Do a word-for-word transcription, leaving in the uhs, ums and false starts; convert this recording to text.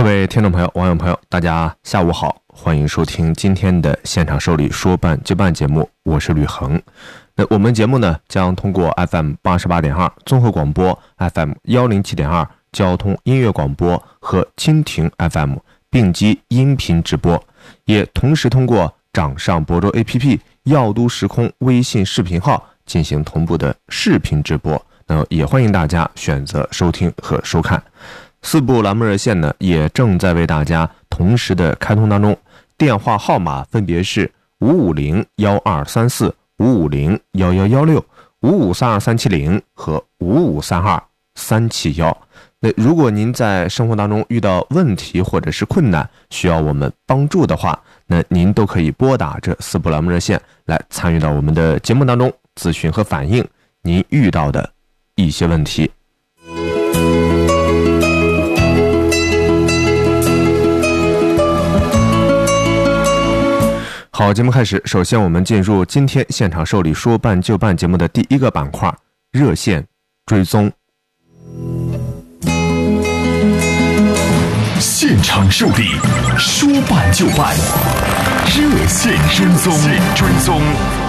位听众朋友、网友朋友，大家下午好，欢迎收听今天的现场受理说办就办节目，我是吕恒。那我们节目呢，将通过 F M 八十八点二 综合广播、F M 一零七点二 交通音乐广播和蜻蜓 F M 并机音频直播，也同时通过掌上博州 A P P、耀都时空微信视频号进行同步的视频直播。那也欢迎大家选择收听和收看。四部栏目热线呢，也正在为大家同时的开通当中，电话号码分别是五五零一二三四、五五零一一一六、五五三二三七零和五五三二三七一。那如果您在生活当中遇到问题或者是困难，需要我们帮助的话，那您都可以拨打这四部栏目热线来参与到我们的节目当中，咨询和反映您遇到的一些问题。好，节目开始，首先我们进入今天现场受理说办就办节目的第一个板块，热线追踪。 现场受理说办就办，热线追踪追踪。